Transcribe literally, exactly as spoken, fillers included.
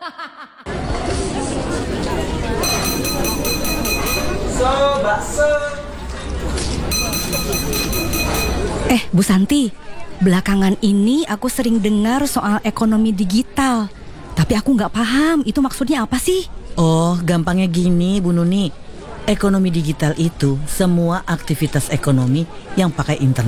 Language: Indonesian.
So, bakso. Eh, Bu Santi, belakangan ini aku sering dengar soal ekonomi digital. Tapi aku nggak paham, itu maksudnya apa sih? Oh, gampangnya gini, Bu Nuni. Ekonomi digital itu semua aktivitas ekonomi yang pakai internet